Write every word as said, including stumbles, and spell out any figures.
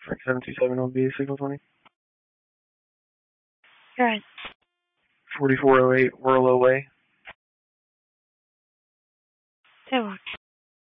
Frank seven two seven on B, signal twenty. Right. forty-four oh eight Worlow Way. That works.